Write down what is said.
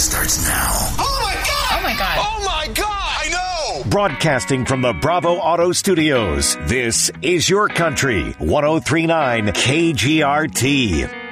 starts now. Oh my God! Oh my God! Oh my God! I know! Broadcasting from the Bravo Auto Studios, this is Your Country, 103.9 KGRT.